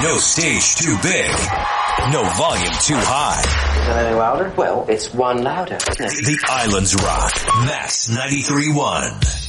No stage too big. No volume too high. Is that any louder? Well, it's one louder. The Islands Rock. Max 93.1.